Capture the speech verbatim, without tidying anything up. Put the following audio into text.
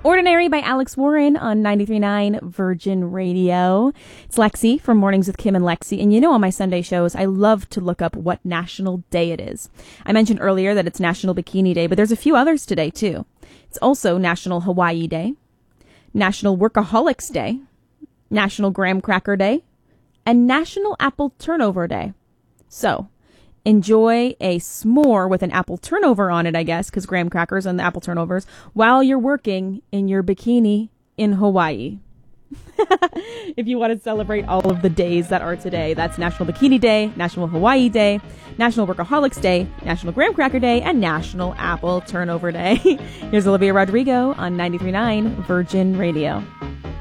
Ordinary by Alex Warren on ninety-three point nine Virgin Radio. It's Lexi from Mornings with Kim and Lexi. And you know, on my Sunday shows, I love to look up what national day it is. I mentioned earlier that it's National Bikini Day, but there's a few others today, too. It's also National Hawaii Day, National Workaholics Day, National Graham Cracker Day, and National Apple Turnover Day. So, enjoy a s'more with an apple turnover on it, I guess, because graham crackers and the apple turnovers, while you're working in your bikini in Hawaii. If you want to celebrate all of the days that are today, that's National Bikini Day, National Hawaii Day, National Workaholics Day, National Graham Cracker Day, and National Apple Turnover Day. Here's Olivia Rodrigo on ninety-three point nine Virgin Radio.